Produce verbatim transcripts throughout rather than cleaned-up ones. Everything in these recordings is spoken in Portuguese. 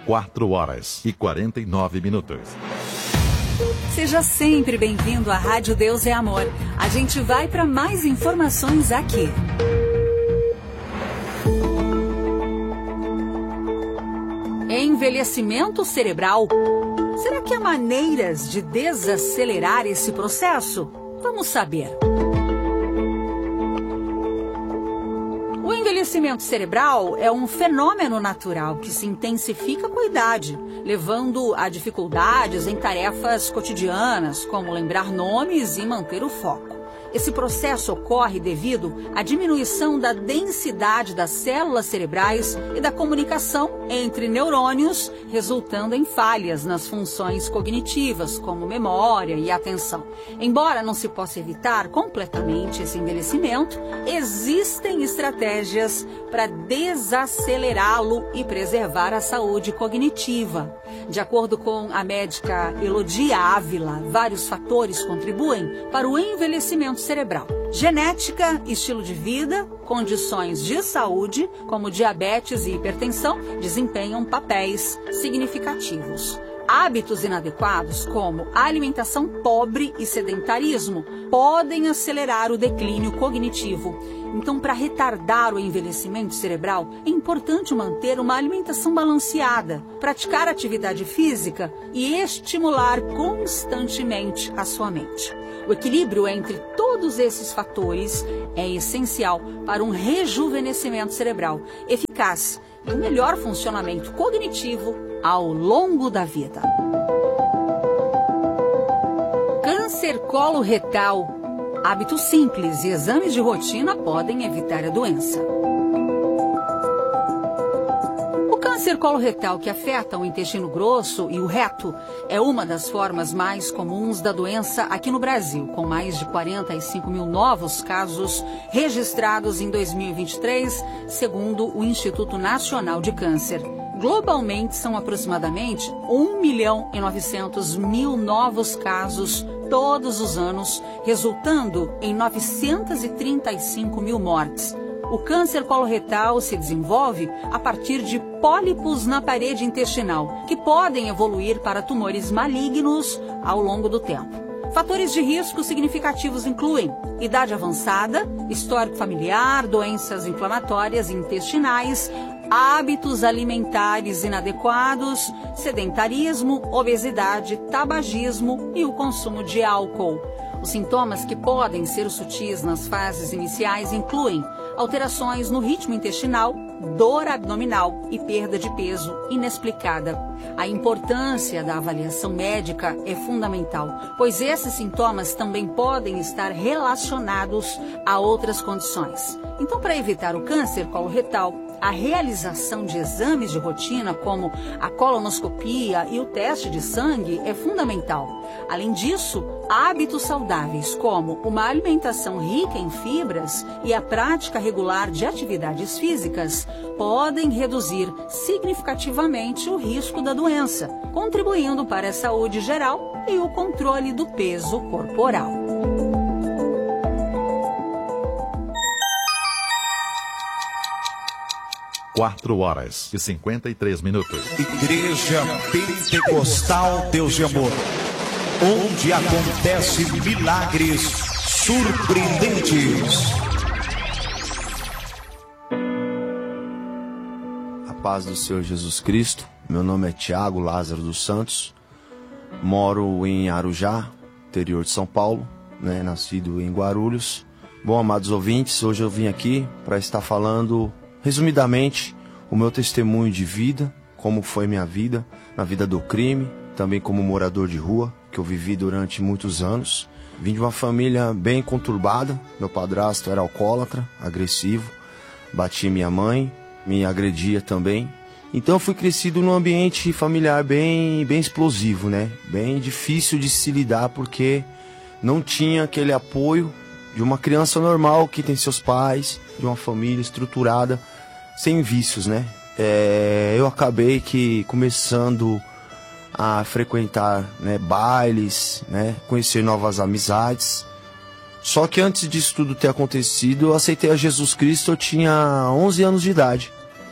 quatro horas e quarenta e nove minutos. Seja sempre bem-vindo à Rádio Deus é Amor. A gente vai para mais informações aqui. Envelhecimento cerebral. Será que há maneiras de desacelerar esse processo? Vamos saber. O envelhecimento cerebral é um fenômeno natural que se intensifica com a idade, levando a dificuldades em tarefas cotidianas, como lembrar nomes e manter o foco. Esse processo ocorre devido à diminuição da densidade das células cerebrais e da comunicação entre neurônios, resultando em falhas nas funções cognitivas, como memória e atenção. Embora não se possa evitar completamente esse envelhecimento, existem estratégias para desacelerá-lo e preservar a saúde cognitiva. De acordo com a médica Elodia Ávila, vários fatores contribuem para o envelhecimento cerebral. Genética, estilo de vida, condições de saúde, como diabetes e hipertensão, desempenham papéis significativos. Hábitos inadequados, como alimentação pobre e sedentarismo, podem acelerar o declínio cognitivo. Então, para retardar o envelhecimento cerebral, é importante manter uma alimentação balanceada, praticar atividade física e estimular constantemente a sua mente. O equilíbrio entre todos esses fatores é essencial para um rejuvenescimento cerebral eficaz e um melhor funcionamento cognitivo ao longo da vida. Câncer coloretal. Hábitos simples e exames de rotina podem evitar a doença. O câncer coloretal, que afeta o intestino grosso e o reto, é uma das formas mais comuns da doença aqui no Brasil, com mais de quarenta e cinco mil novos casos registrados em dois mil e vinte e três, segundo o Instituto Nacional de Câncer. Globalmente, são aproximadamente um milhão e novecentos mil novos casos todos os anos, resultando em novecentos e trinta e cinco mil mortes. O câncer coloretal se desenvolve a partir de pólipos na parede intestinal, que podem evoluir para tumores malignos ao longo do tempo. Fatores de risco significativos incluem idade avançada, histórico familiar, doenças inflamatórias intestinais, hábitos alimentares inadequados, sedentarismo, obesidade, tabagismo e o consumo de álcool. Os sintomas que podem ser sutis nas fases iniciais incluem alterações no ritmo intestinal, dor abdominal e perda de peso inexplicada. A importância da avaliação médica é fundamental, pois esses sintomas também podem estar relacionados a outras condições. Então, para evitar o câncer coloretal, a realização de exames de rotina, como a colonoscopia e o teste de sangue, é fundamental. Além disso, hábitos saudáveis, como uma alimentação rica em fibras e a prática regular de atividades físicas, podem reduzir significativamente o risco da doença, contribuindo para a saúde geral e o controle do peso corporal. quatro horas e cinquenta e três minutos. Igreja Pentecostal Deus de Amor, onde acontecem milagres surpreendentes. A paz do Senhor Jesus Cristo. Meu nome é Tiago Lázaro dos Santos. Moro em Arujá, interior de São Paulo, né? Nascido em Guarulhos. Bom, amados ouvintes, hoje eu vim aqui para estar falando resumidamente o meu testemunho de vida, como foi minha vida, na vida do crime, também como morador de rua, que eu vivi durante muitos anos. Vim de uma família bem conturbada, meu padrasto era alcoólatra, agressivo, batia minha mãe, me agredia também. Então eu fui crescido num ambiente familiar bem, bem explosivo, né? Bem difícil de se lidar, porque não tinha aquele apoio de uma criança normal que tem seus pais, de uma família estruturada, sem vícios, né? É, eu acabei que começando a frequentar, né, bailes, né, conhecer novas amizades. Só que antes disso tudo ter acontecido, eu aceitei a Jesus Cristo, eu tinha onze anos de idade.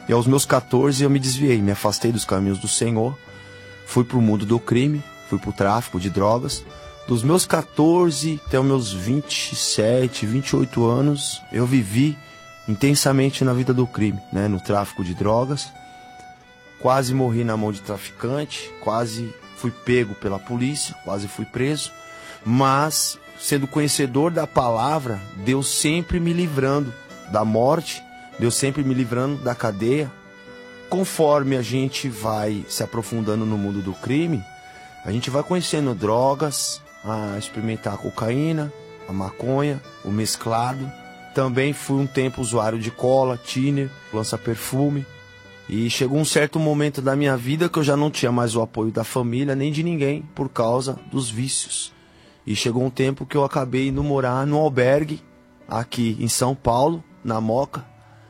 E aos meus catorze eu me desviei, me afastei dos caminhos do Senhor, fui para o mundo do crime, fui para o tráfico de drogas. Dos meus catorze até os meus vinte e sete, vinte e oito anos, eu vivi intensamente na vida do crime, né? No tráfico de drogas. Quase morri na mão de traficante, quase fui pego pela polícia, quase fui preso. Mas, sendo conhecedor da palavra, Deus sempre me livrando da morte, Deus sempre me livrando da cadeia. Conforme a gente vai se aprofundando no mundo do crime, a gente vai conhecendo drogas, a experimentar a cocaína, a maconha, o mesclado. Também fui um tempo usuário de cola, thinner, lança-perfume. E chegou um certo momento da minha vida que eu já não tinha mais o apoio da família, nem de ninguém, por causa dos vícios. E chegou um tempo que eu acabei indo morar num albergue, aqui em São Paulo, na Moca.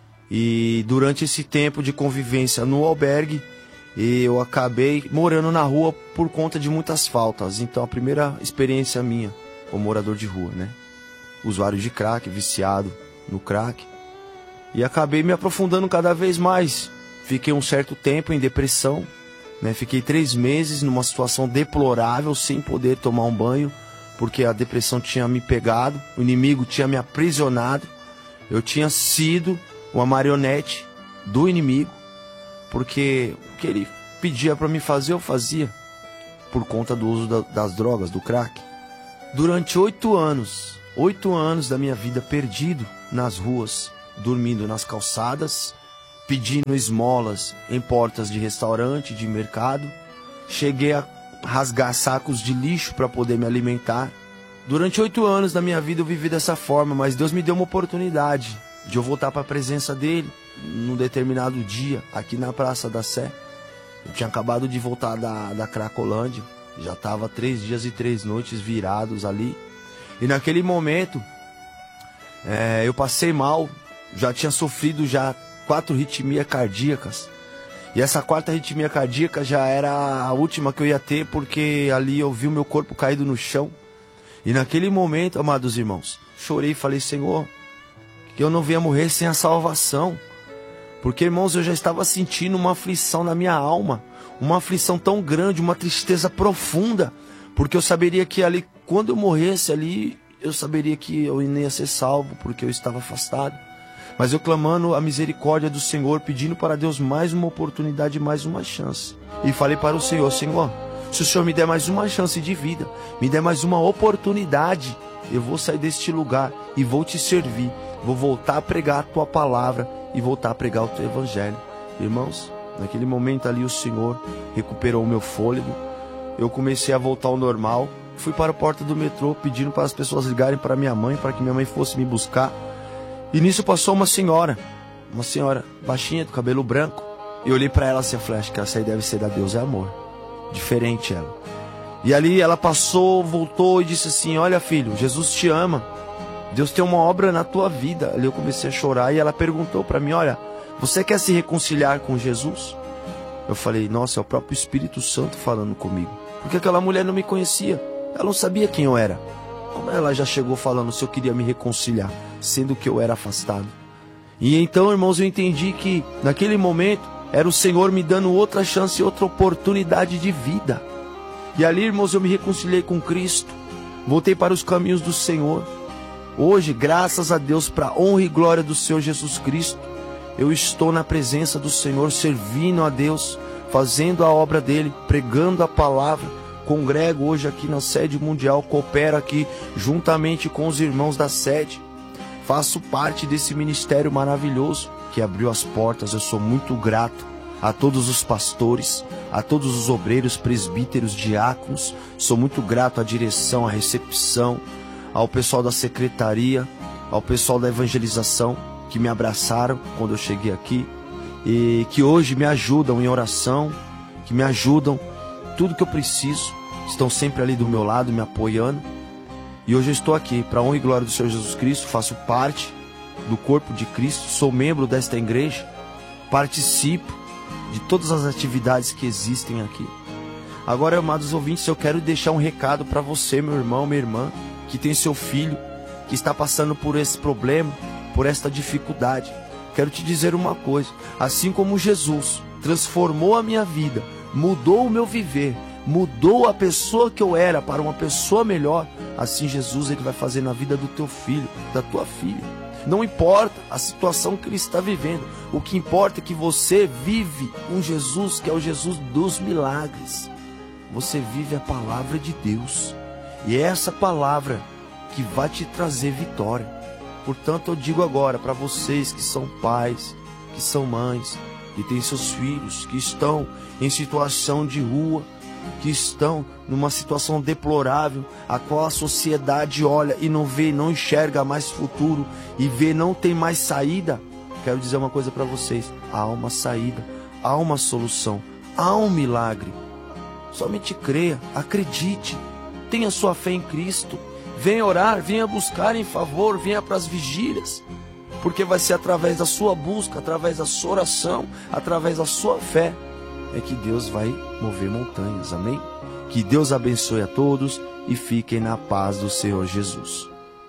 E durante esse tempo de convivência no albergue, eu acabei morando na rua por conta de muitas faltas. Então a primeira experiência minha como morador de rua, né? Usuário de crack, viciado no crack. E acabei me aprofundando cada vez mais. Fiquei um certo tempo em depressão, né? Fiquei três meses numa situação deplorável, sem poder tomar um banho, porque a depressão tinha me pegado, o inimigo tinha me aprisionado. Eu tinha sido uma marionete do inimigo, porque o que ele pedia para me fazer, eu fazia, por conta do uso da, das drogas, do crack. Durante oito anos, oito anos da minha vida perdido nas ruas, dormindo nas calçadas, pedindo esmolas em portas de restaurante, de mercado. Cheguei a rasgar sacos de lixo para poder me alimentar. Durante oito anos da minha vida eu vivi dessa forma, mas Deus me deu uma oportunidade de eu voltar para a presença dele num determinado dia, aqui na Praça da Sé. Eu tinha acabado de voltar da, da Cracolândia, já estava três dias e três noites virados ali. E naquele momento, é, eu passei mal, já tinha sofrido já quatro arritmias cardíacas. E essa quarta arritmia cardíaca já era a última que eu ia ter, porque ali eu vi o meu corpo caído no chão. E naquele momento, amados irmãos, chorei e falei, Senhor, que eu não venha morrer sem a salvação. Porque, irmãos, eu já estava sentindo uma aflição na minha alma, uma aflição tão grande, uma tristeza profunda, porque eu saberia que ali, quando eu morresse ali, eu saberia que eu não ia ser salvo, porque eu estava afastado. Mas eu clamando a misericórdia do Senhor, pedindo para Deus mais uma oportunidade, mais uma chance. E falei para o Senhor, Senhor, se o Senhor me der mais uma chance de vida, me der mais uma oportunidade, eu vou sair deste lugar e vou te servir. Vou voltar a pregar a tua palavra e voltar a pregar o teu evangelho. Irmãos, naquele momento ali o Senhor recuperou o meu fôlego. Eu comecei a voltar ao normal. Fui para a porta do metrô pedindo para as pessoas ligarem para minha mãe, para que minha mãe fosse me buscar. E nisso passou uma senhora, uma senhora baixinha, do cabelo branco. E eu olhei para ela assim, falei, acho que essa aí deve ser da Deus é Amor. Diferente ela. E ali ela passou, voltou e disse assim, olha filho, Jesus te ama. Deus tem uma obra na tua vida. Ali eu comecei a chorar e ela perguntou para mim, olha, você quer se reconciliar com Jesus? Eu falei, nossa, é o próprio Espírito Santo falando comigo. Porque aquela mulher não me conhecia, ela não sabia quem eu era. Como ela já chegou falando se eu queria me reconciliar, sendo que eu era afastado? E então, irmãos, eu entendi que naquele momento era o Senhor me dando outra chance, outra oportunidade de vida. E ali, irmãos, eu me reconciliei com Cristo, voltei para os caminhos do Senhor. Hoje, graças a Deus, para a honra e glória do Senhor Jesus Cristo, eu estou na presença do Senhor, servindo a Deus, fazendo a obra dele, pregando a palavra. Congrego hoje aqui na sede mundial, coopero aqui juntamente com os irmãos da sede. Faço parte desse ministério maravilhoso que abriu as portas. Eu sou muito grato a todos os pastores, a todos os obreiros, presbíteros, diáconos. Sou muito grato à direção, à recepção, ao pessoal da secretaria, ao pessoal da evangelização que me abraçaram quando eu cheguei aqui e que hoje me ajudam em oração, que me ajudam tudo que eu preciso, estão sempre ali do meu lado, me apoiando. E hoje eu estou aqui, para a honra e glória do Senhor Jesus Cristo, faço parte do corpo de Cristo, sou membro desta igreja, participo de todas as atividades que existem aqui. Agora, amados ouvintes, eu quero deixar um recado para você, meu irmão, minha irmã, que tem seu filho, que está passando por esse problema, por esta dificuldade. quero te dizer uma coisa, assim como Jesus transformou a minha vida, mudou o meu viver, mudou a pessoa que eu era para uma pessoa melhor, assim Jesus ele vai fazer na vida do teu filho, da tua filha. Não importa a situação que ele está vivendo, o que importa é que você vive um Jesus que é o Jesus dos milagres. Você vive a palavra de Deus, e é essa palavra que vai te trazer vitória. Portanto, eu digo agora para vocês que são pais, que são mães, que têm seus filhos, que estão em situação de rua, que estão numa situação deplorável, a qual a sociedade olha e não vê, não enxerga mais futuro, e vê, não tem mais saída. Quero dizer uma coisa para vocês, há uma saída, há uma solução, há um milagre. Somente creia, acredite, tenha sua fé em Cristo, venha orar, venha buscar em favor, venha para as vigílias, porque vai ser através da sua busca, através da sua oração, através da sua fé, é que Deus vai mover montanhas, amém? Que Deus abençoe a todos e fiquem na paz do Senhor Jesus.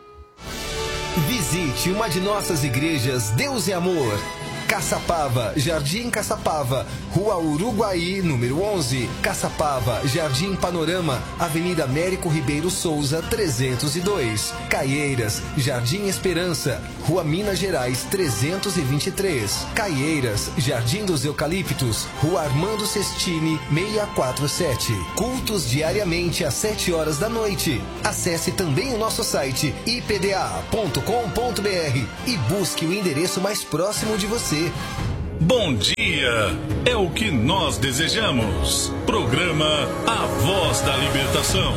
Visite uma de nossas igrejas Deus é Amor. Caçapava, Jardim Caçapava, Rua Uruguaí, número onze. Caçapava, Jardim Panorama, Avenida Américo Ribeiro Souza, trezentos e dois. Caieiras, Jardim Esperança, Rua Minas Gerais, trezentos e vinte e três. Caieiras, Jardim dos Eucaliptos, Rua Armando Sestini, seiscentos e quarenta e sete. Cultos diariamente às sete horas da noite. Acesse também o nosso site i p d a ponto com ponto b r e busque o endereço mais próximo de você. Bom dia, é o que nós desejamos. Programa A Voz da Libertação.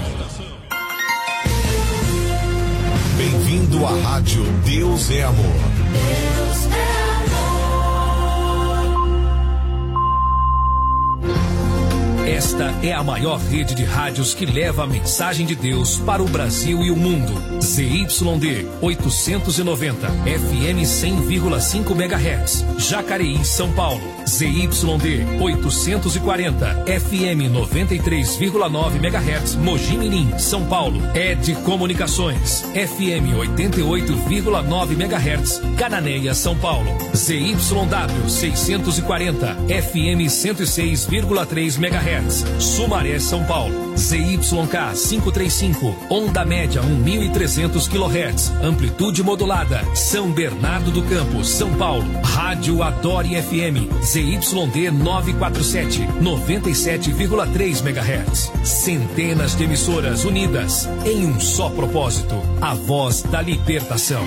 Bem-vindo à Rádio Deus é Amor. Deus é amor. Esta é a maior rede de rádios que leva a mensagem de Deus para o Brasil e o mundo. Z Y D oitocentos e noventa, F M cem vírgula cinco megahertz, Jacareí, São Paulo. Z Y D oitocentos e quarenta, F M noventa e três vírgula nove megahertz, Mogi Mirim, São Paulo. E D Comunicações, F M oitenta e oito vírgula nove megahertz, Cananéia, São Paulo. Z Y W seiscentos e quarenta, F M cento e seis vírgula três megahertz, Sumaré, São Paulo. Z Y K quinhentos e trinta e cinco, onda média mil e trezentos quilohertz, amplitude modulada, São Bernardo do Campo, São Paulo. Rádio Adore F M, Z Y D novecentos e quarenta e sete, noventa e sete vírgula três megahertz. Centenas de emissoras unidas em um só propósito, a voz da libertação.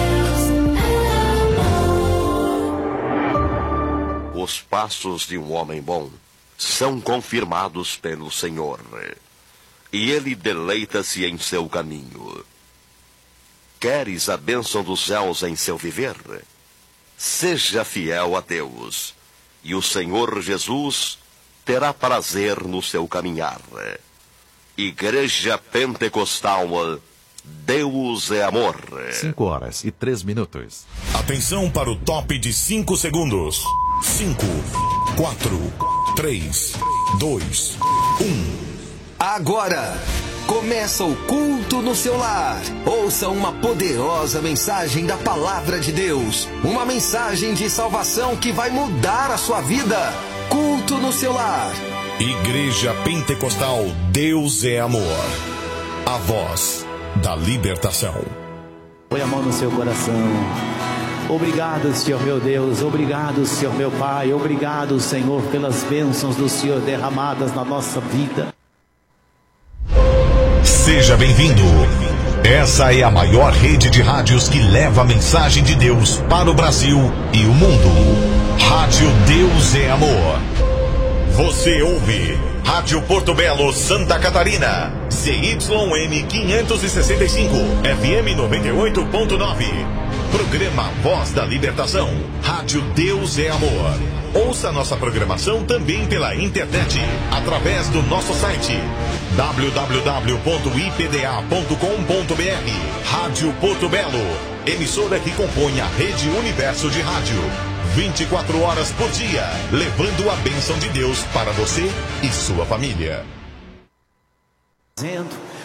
Os passos de um homem bom são confirmados pelo Senhor, e ele deleita-se em seu caminho. Queres a bênção dos céus em seu viver? Seja fiel a Deus, e o Senhor Jesus terá prazer no seu caminhar. Igreja Pentecostal, Deus é Amor. cinco horas e três minutos. Atenção para o top de cinco segundos. cinco, quatro, três, dois, um. Agora começa o culto no seu lar. Ouça uma poderosa mensagem da Palavra de Deus. Uma mensagem de salvação que vai mudar a sua vida. Culto no seu lar. Igreja Pentecostal Deus é Amor. A voz da libertação. Põe a mão no seu coração. Obrigado, Senhor meu Deus, obrigado, Senhor meu Pai, obrigado, Senhor, pelas bênçãos do Senhor derramadas na nossa vida. Seja bem-vindo. Essa é a maior rede de rádios que leva a mensagem de Deus para o Brasil e o mundo. Rádio Deus é Amor. Você ouve Rádio Porto Belo, Santa Catarina, C Y M quinhentos e sessenta e cinco, F M noventa e oito ponto nove. Programa Voz da Libertação, Rádio Deus é Amor. Ouça nossa programação também pela internet, através do nosso site w w w ponto i p d a ponto com ponto b r. Rádio Porto Belo, emissora que compõe a Rede Universo de Rádio. vinte e quatro horas por dia, levando a bênção de Deus para você e sua família.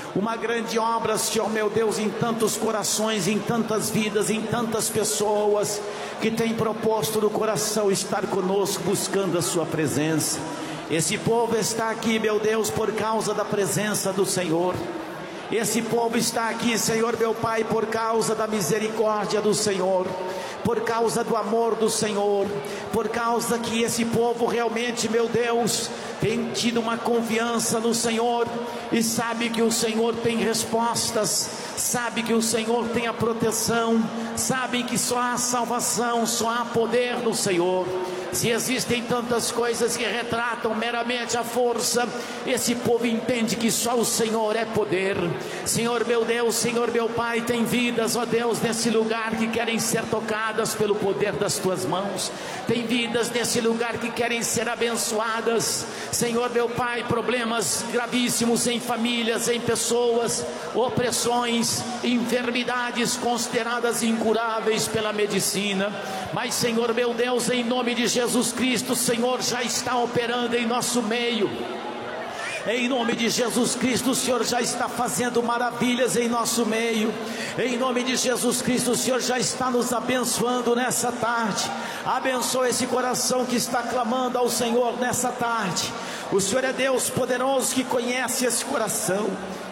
uma grande obra, Senhor meu Deus, em tantos corações, em tantas vidas, em tantas pessoas que têm proposto no coração estar conosco buscando a sua presença. Esse povo está aqui, meu Deus, por causa da presença do Senhor. Esse povo está aqui, Senhor meu Pai, por causa da misericórdia do Senhor, por causa do amor do Senhor, por causa que esse povo realmente, meu Deus, tem tido uma confiança no Senhor e sabe que o Senhor tem respostas, sabe que o Senhor tem a proteção, sabe que só há salvação, só há poder no Senhor. Se existem tantas coisas que retratam meramente a força, esse povo entende que só o Senhor é poder. Senhor meu Deus, Senhor meu Pai, tem vidas, ó Deus, nesse lugar que querem ser tocadas pelo poder das Tuas mãos. Tem vidas nesse lugar que querem ser abençoadas. Senhor meu Pai, problemas gravíssimos em famílias, em pessoas, opressões, enfermidades consideradas incuráveis pela medicina. Mas Senhor meu Deus, em nome de Jesus Cristo, o Senhor já está operando em nosso meio. Em nome de Jesus Cristo, o Senhor já está fazendo maravilhas em nosso meio. Em nome de Jesus Cristo, o Senhor já está nos abençoando nessa tarde. Abençoa esse coração que está clamando ao Senhor nessa tarde. O Senhor é Deus poderoso que conhece esse coração,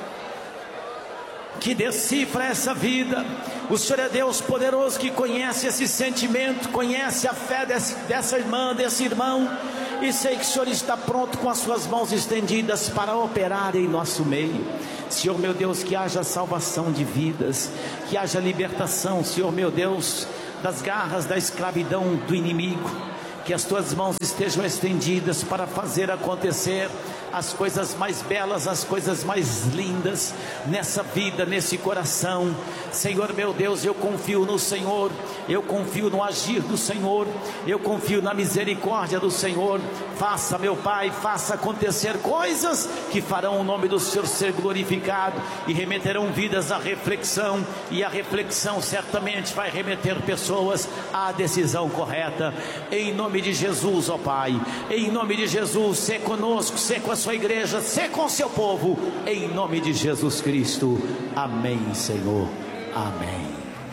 que decifra essa vida. O Senhor é Deus poderoso que conhece esse sentimento, conhece a fé desse, dessa irmã, desse irmão, e sei que o Senhor está pronto com as suas mãos estendidas para operar em nosso meio. Senhor meu Deus, que haja salvação de vidas, que haja libertação, Senhor meu Deus, das garras da escravidão do inimigo. Que as tuas mãos estejam estendidas para fazer acontecer as coisas mais belas, as coisas mais lindas nessa vida, nesse coração. Senhor meu Deus, eu confio no Senhor, eu confio no agir do Senhor, eu confio na misericórdia do Senhor. Faça, meu Pai, faça acontecer coisas que farão o nome do Senhor ser glorificado e remeterão vidas à reflexão, e a reflexão certamente vai remeter pessoas à decisão correta. Em nome de Jesus, ó Pai, em nome de Jesus, sê conosco, sê com a sua igreja, sê com o seu povo, em nome de Jesus Cristo. Amém, Senhor. Amém.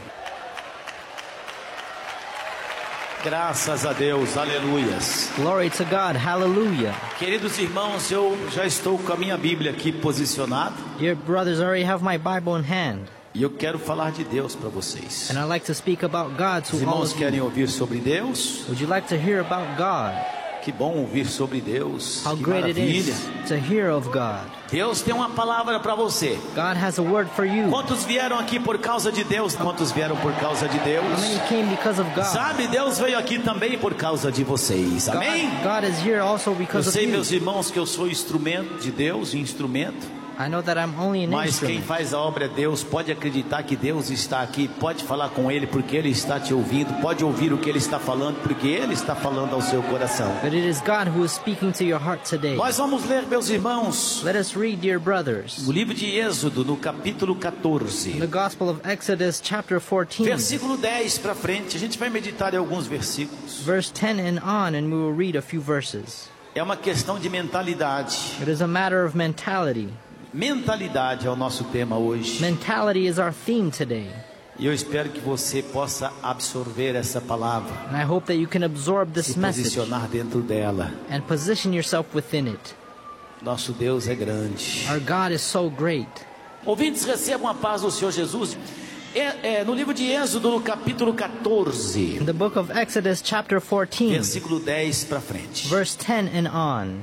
Graças a Deus, aleluias. Glory to God, hallelujah. Queridos irmãos, eu já estou com a minha Bíblia aqui posicionada. Dear brothers, I already have my Bible in hand. E eu quero falar de Deus para vocês. And I like to speak about God to Os all irmãos of querem you. ouvir sobre Deus? Would you like to hear about God? Que bom ouvir sobre Deus. How Que great it maravilha. is to hear of God. Deus tem uma palavra para você. God has a word for you. Quantos vieram aqui por causa de Deus? Quantos vieram por causa de Deus? How many came because of God? Sabe, Deus veio aqui também por causa de vocês. Amém? God, God is here also Eu because of sei, you. meus irmãos, que eu sou instrumento de Deus, instrumento. I know that I'm only an Mas quem instrument. faz a obra é Deus. Pode acreditar que Deus está aqui. Pode falar com Ele porque Ele está te ouvindo. Pode ouvir o que Ele está falando porque Ele está falando ao seu coração. But it is God who is speaking to your heart today. Nós vamos ler, meus irmãos, Let us read, dear brothers, o livro de Êxodo, no capítulo in quatorze, the Gospel of Exodus, chapter fourteen, versículo dez para frente. A gente vai meditar em alguns versículos. verse ten and on, and we will read a few verses. É uma questão de mentalidade. It is a matter of mentality. Mentalidade é o nosso tema hoje. Mentality is our theme today. E eu espero que você possa absorver essa palavra, And I hope that you can absorb this se message posicionar dentro dela. and position yourself within it. Nosso Deus é grande. Our God is so great. Ouvintes, recebam a paz do Senhor Jesus. É, é, no livro de Êxodo, no capítulo quatorze, In the book of Exodus, chapter fourteen, versículo dez para frente. verse ten and on.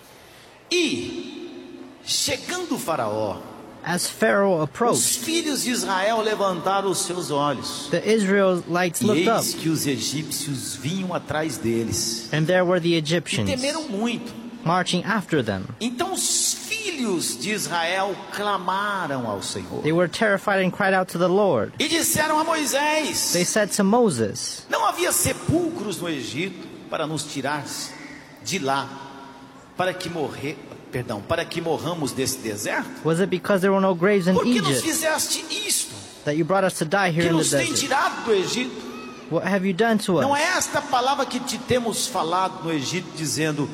E, chegando o faraó, As Pharaoh os approached, filhos de Israel levantaram os seus olhos, the Israelites e looked up, eis que os egípcios vinham atrás deles, and there were the e Egyptians temeram muito. marching after them. Então os filhos de Israel clamaram ao Senhor They were terrified and cried out to the Lord. e disseram a Moisés: They said to Moses, não havia sepulcros no Egito para nos tirar de lá, para que morrer, perdão, para que morramos desse deserto? was it because there were no graves in Por que nos Egypt fizeste isto? that you brought us to die here Que in the nos tem desert? tirado do Egito? What have you done to Não é us? esta palavra que te temos falado no Egito, dizendo: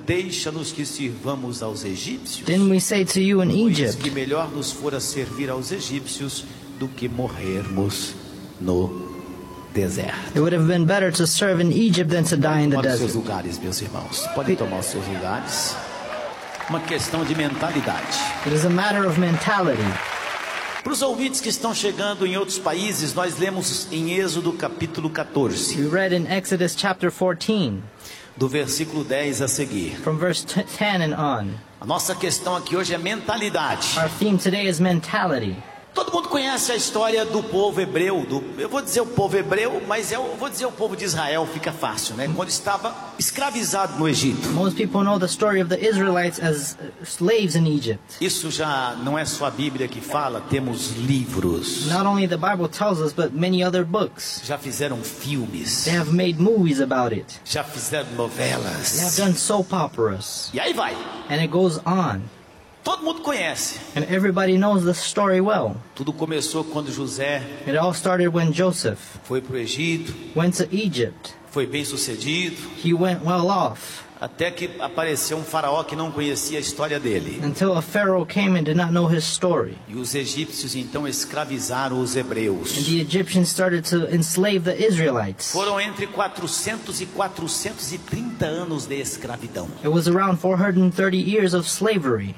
deixa-nos que sirvamos aos egípcios. Didn't we say to you in Pois Egypt, que melhor nos fora servir aos egípcios do que morrermos no deserto. it would have been better to serve in Egypt than to die in the Tomem os seus desert? lugares, meus irmãos. Podem tomar os seus lugares. Uma questão de mentalidade. It is a matter of mentality. Para os ouvintes que estão chegando em outros países, nós lemos em Êxodo capítulo quatorze, We read in Exodus chapter fourteen, do versículo dez a seguir. from verse t- ten and on. A nossa questão aqui hoje é mentalidade. Our theme today is mentality. Todo mundo conhece a história do povo hebreu, do, eu vou dizer o povo hebreu, mas eu vou dizer o povo de Israel, fica fácil, né? Quando estava escravizado no Egito. Most people know the story of the Israelites as uh, slaves in Egypt. Isso já não é só a Bíblia que fala, temos livros. Not only the Bible tells us, but many other books. Já fizeram filmes, They have made movies about it. já fizeram They have novelas. done soap operas. E aí vai. And it goes on. Todo mundo conhece. And everybody knows the story well. Tudo começou quando José It all started when Joseph foi para o Egito, went to Egypt. foi bem sucedido, He went well off até que apareceu um faraó que não conhecia a história dele. until a Pharaoh came and did not know his story. E os egípcios então escravizaram os hebreus. And the Egyptians started to enslave the Israelites. Foram entre quatrocentos e quatrocentos e trinta anos de escravidão. It was around four hundred thirty years of slavery.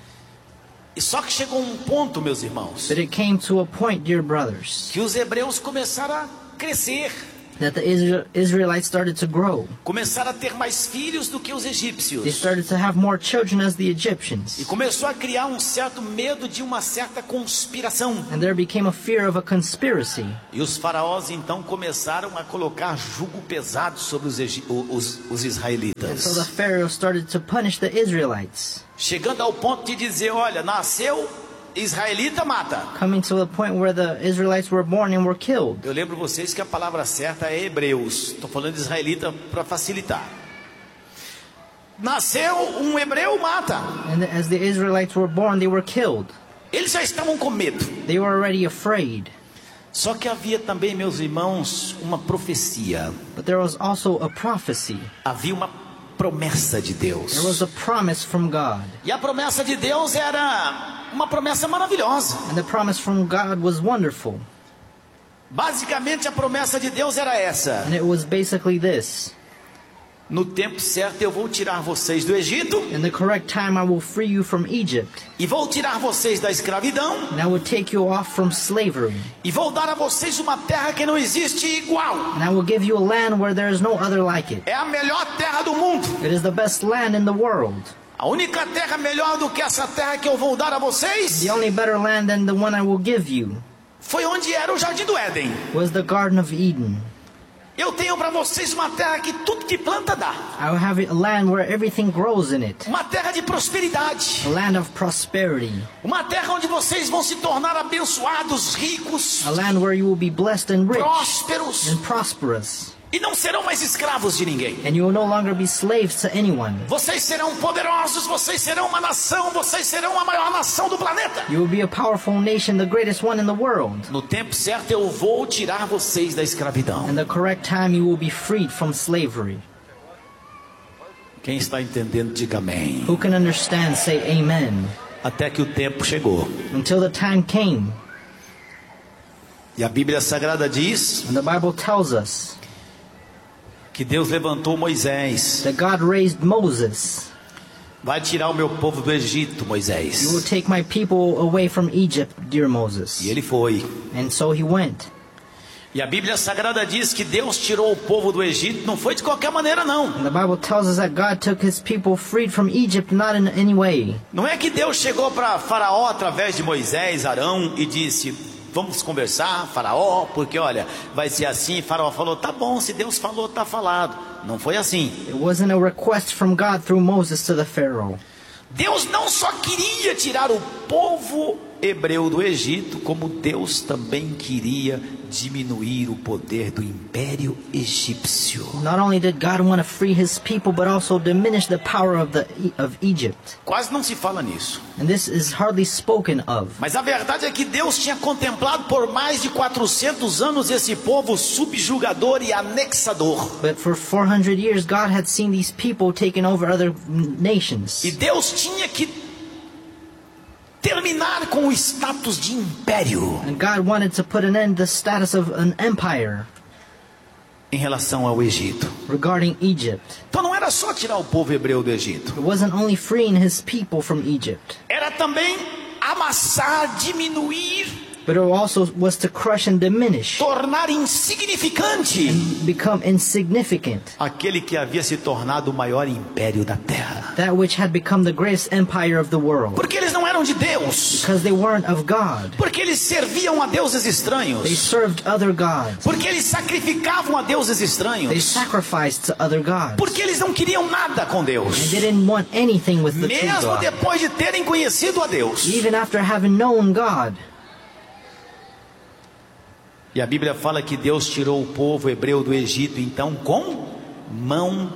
E só que chegou um ponto, meus irmãos, But it came to a point, dear brothers, que os hebreus começaram a crescer, that the Isra- Israelites started to grow. começaram a ter mais filhos do que os They egípcios. started to have more children as the Egyptians. E começou a criar um certo medo de uma certa conspiração. And there became a fear of a conspiracy. E os faraós então começaram a colocar jugo pesado sobre os, egi- os, os And so the israelitas. Pharaoh started to punish the Israelites, Chegando ao ponto de dizer, olha, nasceu israelita, mata. coming to a point where the Israelites were born and were killed. Eu lembro vocês que a palavra certa é hebreus. Estou falando de israelita para facilitar. Nasceu um hebreu, mata. And as the Israelites were born, they were killed. Eles já estavam com medo. They were already afraid. Só que havia também, meus irmãos, uma profecia. But there was also a prophecy. Havia uma promessa de Deus. There was a promise from God. E a promessa de Deus era uma promessa maravilhosa. And the promise from God was wonderful. Basicamente a promessa de Deus era essa: And it was basically this. no tempo certo eu vou tirar vocês do Egito In the correct time, I will free you from Egypt. e vou tirar vocês da escravidão And I will take you off from slavery. e vou dar a vocês uma terra que não existe igual. And I will give you a land where there is no other like it. É a melhor terra do mundo. It is the best land in the world. A única terra melhor do que essa terra que eu vou dar a vocês The only better land than the one I will give you foi onde era o Jardim do Éden. was the Garden of Eden. Eu tenho para vocês uma terra que tudo que planta dá. I will have a land where everything grows in it. Uma terra de prosperidade. A land of prosperity. Uma terra onde vocês vão se tornar abençoados, ricos, A land where you will be blessed and rich prósperos and prosperous. e não serão mais escravos de ninguém. And you will no longer be slaves to anyone. Vocês serão poderosos, vocês serão uma nação, vocês serão a maior nação do planeta. You will be a powerful nation, the greatest one in the world. No tempo certo eu vou tirar vocês da escravidão. In the correct time, you will be freed from slavery. Quem está entendendo, diga amém. Who can understand, say amen. Até que o tempo chegou. Until the time came. E a Bíblia Sagrada diz And the Bible tells us que Deus levantou Moisés. that God raised Moses. Vai tirar o meu povo do Egito, You will Moisés. take my people away from Egypt, dear Moses. E ele foi. And so he went. E a Bíblia Sagrada diz que Deus tirou o povo do Egito, não foi de qualquer maneira não. And the Bible tells us that God took his people freed from Egypt, not in any way. Não é que Deus chegou para Faraó através de Moisés, Arão e disse: vamos conversar, Faraó, porque olha, vai ser assim. Faraó falou: tá bom, se Deus falou, tá falado. Não foi assim. It wasn't a request from God through Moses to the Pharaoh. Deus não só queria tirar o povo hebreu do Egito, como Deus também queria diminuir o poder do império egípcio. Not only did God want to free his people, but also diminish the power of the of Egypt. Quase não se fala nisso. And this is hardly spoken of. Mas a verdade é que Deus tinha contemplado por mais de quatrocentos anos esse povo subjugador e anexador. But for four hundred years God had seen these people taking over other nations. E Deus tinha que terminar com o status de império. And God wanted to put an end to the status of an empire em relação ao Egito. Regarding Egypt. Então não era só tirar o povo hebreu do Egito. It wasn't only freeing his people from Egypt. Era também amassar, diminuir, but it also was to crush and diminish, tornar insignificante, and become insignificant, aquele que havia se tornado o maior império da terra. That which had become the greatest empire of the world. Porque eles não eram de Deus. Because they weren't of God. Porque eles serviam a deuses estranhos. They served other gods. Porque eles sacrificavam a deuses estranhos. They sacrificed to other gods. Porque eles não queriam nada com Deus. And they didn't want anything with the true Mesmo God. depois de terem conhecido a Deus. Even after having known God. E a Bíblia fala que Deus tirou o povo hebreu do Egito, então, com mão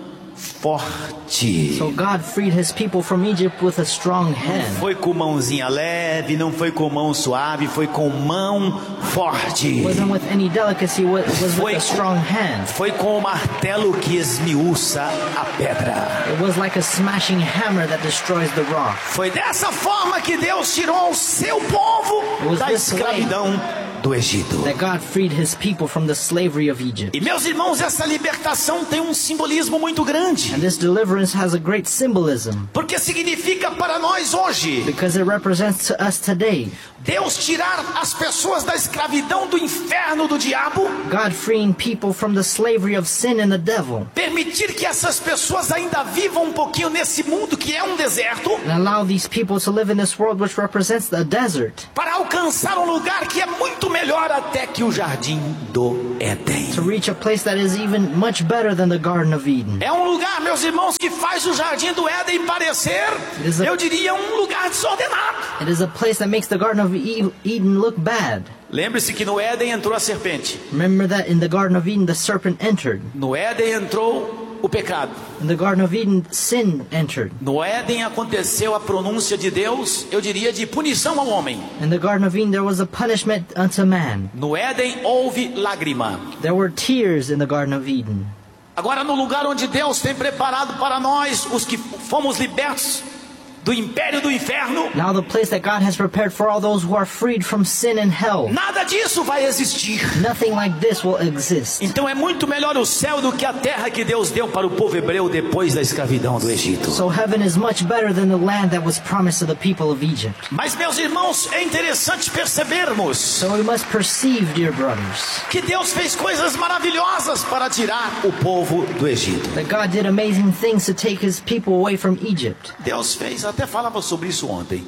forte. So God freed his people from Egypt with a strong hand. Não foi com mãozinha leve, não foi com mão suave, foi com mão forte. It wasn't with any delicacy, it was foi with a strong hand. Foi com o martelo que esmiuça a pedra. It was like a smashing hammer that destroys the rock. Foi dessa forma que Deus tirou o seu povo da escravidão do Egito. That God freed his people from the slavery of Egypt. E meus irmãos, essa libertação tem um simbolismo muito grande. And this deliverance has a great symbolism. Porque significa para nós hoje. Because it represents to us today. Deus tirar as pessoas da escravidão do inferno do diabo. God freeing people from the slavery of sin and the devil. Permitir que essas pessoas ainda vivam um pouquinho nesse mundo que é um deserto. And allow these people to live in this world which represents the desert. Para alcançar um lugar que é muito melhor até que o jardim do Éden. To reach a place that is even much better than the Garden of Eden. É um lugar, meus irmãos, que faz o jardim do Éden parecer, a, eu diria, um lugar desordenado. It is a place that makes the Garden of Eden look bad. Lembre-se que no Éden entrou a serpente. Remember that in the Garden of Eden the serpent entered. No Éden entrou o pecado. In the Garden of Eden sin entered. No Éden aconteceu a pronúncia de Deus, eu diria, de punição ao homem. In the Garden of Eden there was a punishment unto man. No Éden houve lágrima. There were tears in the Garden of Eden. Agora, no lugar onde Deus tem preparado para nós, os que fomos libertos do império do inferno, now the place that God has prepared for all those who are freed from sin and hell, nada disso vai existir. Nothing like this will exist. Então é muito melhor o céu do que a terra que Deus deu para o povo hebreu depois da escravidão do Egito. So heaven is much better than the land that was promised to the people of Egypt. Mas, meus irmãos, é interessante percebermos so we must perceive, dear brothers, que Deus fez coisas maravilhosas para tirar o povo do Egito. That God did amazing things to take his people away from Egypt. Deus fez, até falava sobre isso ontem.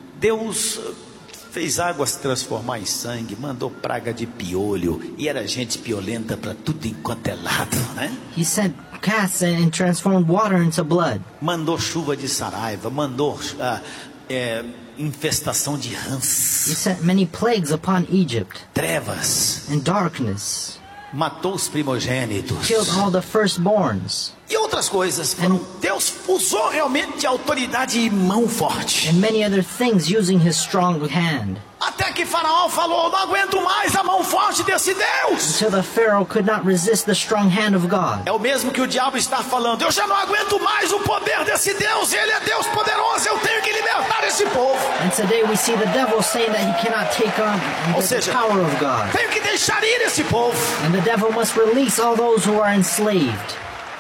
Deus fez água se transformar em sangue, mandou praga de piolho, e era gente piolenta para tudo enquanto é lado, né? He sent cats and transformed water into blood. Mandou chuva de saraiva, mandou uh, é, infestação de rãs. He sent many plagues upon Egypt. Trevas. And darkness. Matou os primogênitos. Killed all the firstborns. E outras coisas. Foram, Deus usou realmente autoridade e mão forte. And many other things using his strong hand. Até que Faraó falou: não aguento mais a mão forte desse Deus. Until the Pharaoh could not resist the strong hand of God. É o mesmo que o diabo está falando. Eu já não aguento mais o poder desse Deus. Ele é Deus poderoso. Eu tenho que libertar esse povo. And today we see the devil saying that he cannot take on Ou seja, the power of God. Tenho que deixar ir esse povo. And the devil must release all those who are enslaved.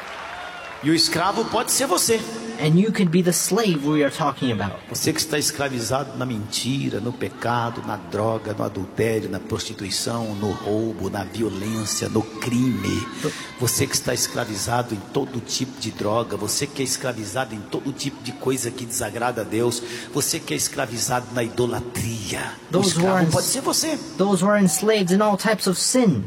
E o escravo pode ser você. And you could be the slave we are talking about. Você que está escravizado na mentira, no pecado, na droga, no adultério, na prostituição, no roubo, na violência, no crime. Você que está escravizado em todo tipo de droga. Você que é escravizado em todo tipo de coisa que desagrada a Deus. Você que é escravizado na idolatria. O escravo pode ser você. Those who are enslaved in all types of sin.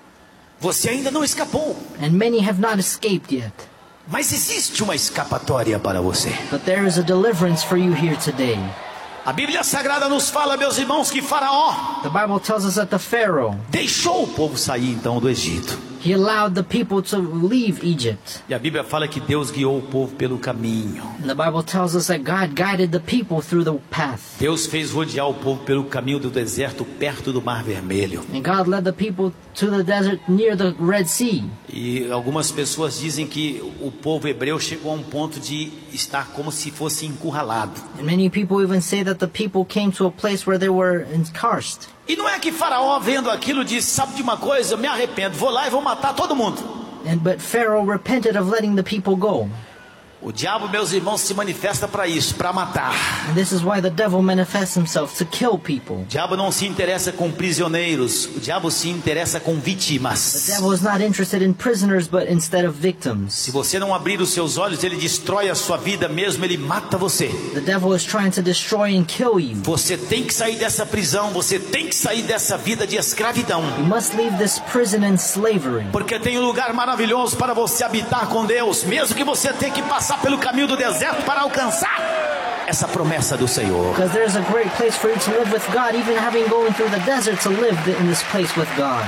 Você ainda não escapou. And many have not escaped yet. Mas existe uma escapatória para você. But there is a deliverance for you here today. A Bíblia Sagrada nos fala, meus irmãos, que Faraó The Bible tells us that the Pharaoh, deixou o povo sair então do Egito. he allowed the people to leave Egypt. E a Bíblia fala que Deus guiou o povo pelo caminho. And the Bible tells us that God guided the people through the path. Deus fez rodear o povo pelo caminho do deserto perto do Mar Vermelho. And God led the people to the desert near the Red Sea. E algumas pessoas dizem que o povo hebreu chegou a um ponto de estar como se fosse encurralado. And many people even say that the people came to a place where they were encarced. E não é que Faraó, vendo aquilo, disse: sabe de uma coisa, eu me arrependo, vou lá e vou matar todo mundo. And but Pharaoh repented of letting the people go. O diabo, meus irmãos, se manifesta para isso, para matar. And this is why the devil manifests himself, to kill people. O diabo não se interessa com prisioneiros, o diabo se interessa com vítimas. The devil is not interested in prisoners, but instead of victims. Se você não abrir os seus olhos, ele destrói a sua vida mesmo, ele mata você. The devil is trying to destroy and kill you. Você tem que sair dessa prisão, você tem que sair dessa vida de escravidão. You must leave this prison and slavery. Porque tem um lugar maravilhoso para você habitar com Deus, mesmo que você tenha que passar pelo caminho do deserto para alcançar essa promessa do Senhor. Because there's a great place for you to live with God, even having going through the desert to live in this place with God.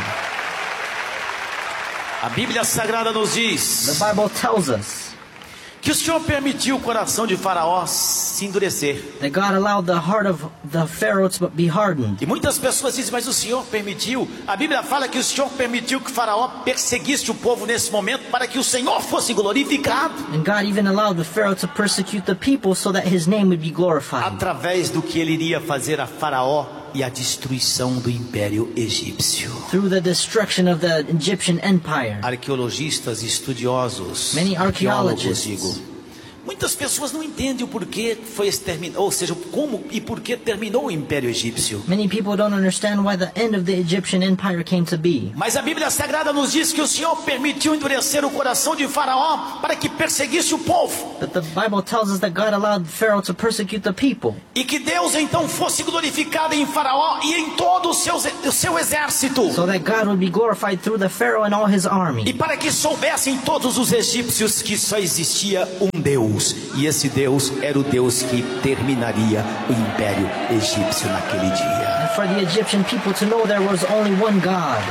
A Bíblia Sagrada nos diz The Bible tells us que o Senhor permitiu o coração de Faraó se endurecer. that God allowed the heart of the Pharaoh to be hardened. E muitas pessoas dizem: mas o Senhor permitiu. A Bíblia fala que o Senhor permitiu que Faraó perseguisse o povo nesse momento para que o Senhor fosse glorificado. And God even allowed the Pharaoh to persecute the people so that his name would be glorified. Através do que ele iria fazer a Faraó e a destruição do Império Egípcio. Through the destruction of the Egyptian Empire. Arqueologistas, estudiosos, Many archaeologists, digo, muitas pessoas não entendem o porquê foi exterminado, ou seja, como e por que terminou o Império Egípcio. Many people don't understand why the end of the Egyptian Empire came to be. Mas a Bíblia Sagrada nos diz que o Senhor permitiu endurecer o coração de Faraó para que perseguisse o povo. But the Bible tells us that God allowed Pharaoh to persecute the people. E que Deus então fosse glorificado em Faraó e em todo o seu, o seu exército. So that God would be glorified through the Pharaoh and all his army. E para que soubessem todos os egípcios que só existia um Deus. E esse Deus era o Deus que terminaria o Império Egípcio naquele dia. And for the Egyptian people to know there was only one God.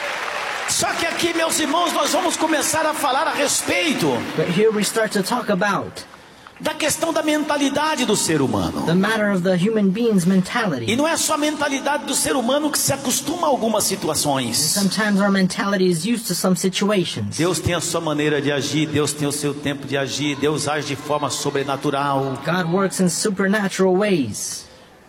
Só que aqui, meus irmãos, nós vamos começar a falar a respeito But here we start to talk about da questão da mentalidade do ser humano. the matter of the human being's mentality. E não é só a mentalidade do ser humano que se acostuma a algumas situações. Sometimes our mentality is used to some situations. Deus tem a sua maneira de agir, Deus tem o seu tempo de agir, Deus age de forma sobrenatural. God works in supernatural ways.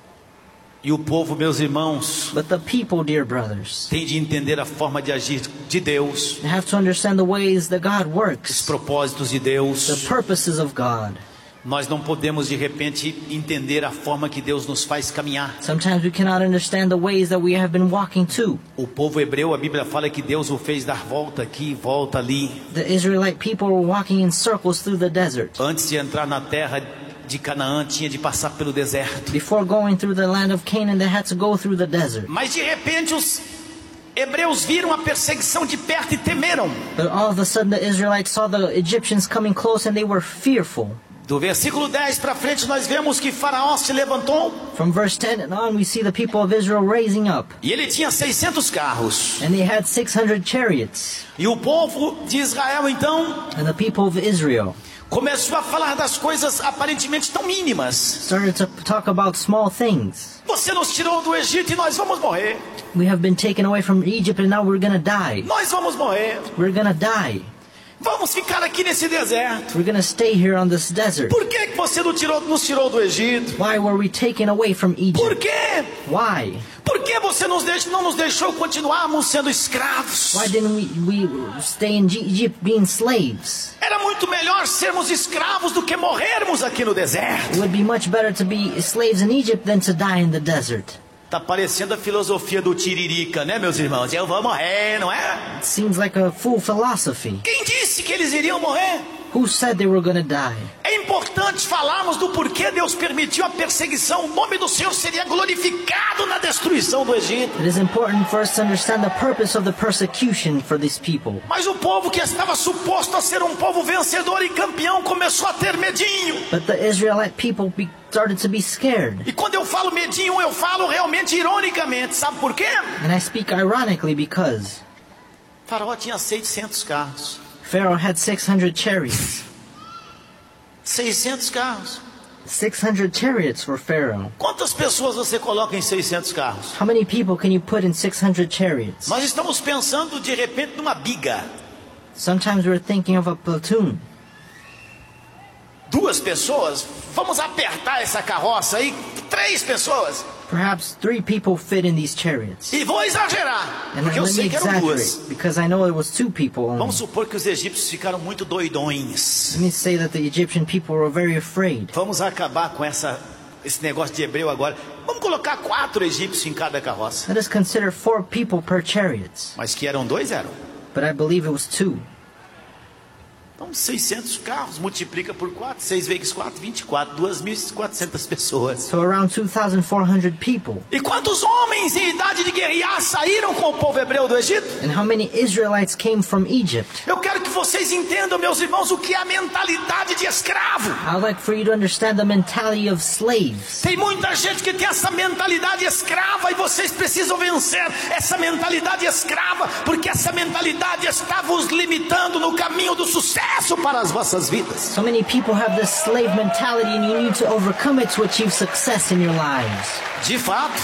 E o povo, meus irmãos, But the people, dear brothers, tem de entender a forma de agir de Deus, they have to understand the ways that God os works, propósitos de the Deus. purposes of God. Nós não podemos de repente entender a forma que Deus nos faz caminhar. Sometimes we cannot understand the ways that we have been walking to. O povo hebreu, a Bíblia fala que Deus o fez dar volta aqui, volta ali. The Israelite people were walking in circles through the desert. Antes de entrar na terra de Canaã, tinha de passar pelo deserto. Before going through the land of Canaan, they had to go through the desert. Mas de repente os hebreus viram a perseguição de perto e temeram. But all of a sudden the Israelites saw the Egyptians coming close and they were fearful. Do versículo dez para frente nós vemos que Faraó se levantou. From verse ten and on we see the people of Israel raising up. E ele tinha seiscentos carros. And they had six hundred chariots. E o povo de Israel então And the people of Israel começou a falar das coisas aparentemente tão mínimas. started to talk about small things. Você nos tirou do Egito e nós vamos morrer. We have been taken away from Egypt and now we're gonna die. Nós vamos morrer. We're gonna die. Vamos ficar aqui nesse deserto. We're gonna stay here on this desert. Por que que você não tirou, nos tirou do Egito? Why were we taken away from Egypt? Por quê? Why? Por que você nos deixa, não nos deixou continuarmos sendo escravos? Why didn't we, we stay in Egypt being slaves? Era muito melhor sermos escravos do que morrermos aqui no deserto. It would be much better to be slaves in Egypt than to die in the desert. Tá parecendo a filosofia do tiririca, né, meus irmãos? Eu vou morrer, não é? It seems like a fool philosophy. Quem disse que eles iriam morrer? Who said they were going to die? É importante falarmos do porquê Deus permitiu a perseguição. O nome do Senhor seria glorificado na destruição do Egito. It is important for us to understand the purpose of the persecution for these people. Mas o povo que estava suposto a ser um povo vencedor e campeão começou a ter medinho. But the Israelite people be, started to be scared. E quando eu falo medinho, eu falo realmente ironicamente. Sabe por quê? And I speak ironically because Faraó tinha seiscentos carros. Pharaoh had six hundred chariots. seiscentos carros. six hundred chariots for Pharaoh. Quantas pessoas você coloca em seiscentos carros? How many people can you put in six hundred chariots? Nós estamos pensando de repente numa biga. Sometimes we're thinking of a platoon. Duas pessoas? Vamos apertar essa carroça aí. Três pessoas. Perhaps three people fit in these chariots. E vou exagerar, And porque eu let me sei que eram duas. exaggerate, because I know it was two people only. Vamos supor que os egípcios ficaram muito doidões. Let me say that the Egyptian people were very afraid. Vamos acabar com essa, esse negócio de hebreu agora. Vamos colocar quatro egípcios em cada carroça. Let us consider four people per chariots. Mas que eram dois, eram. But I believe it was two. Então seiscentos carros, multiplica por quatro, seis vezes quatro, vinte e quatro, duas mil e quatrocentas pessoas. So around two thousand four hundred people. E quantos homens em idade de guerrear saíram com o povo hebreu do Egito? And how many Israelites came from Egypt? Eu quero que vocês entendam, meus irmãos, o que é a mentalidade de escravo. I'd like for you to understand the mentality of slaves. Tem muita gente que tem essa mentalidade escrava e vocês precisam vencer essa mentalidade escrava, porque essa mentalidade está vos limitando no caminho do sucesso para as vossas vidas. So many people have this slave mentality and you need to overcome it to achieve success in your lives. De fato.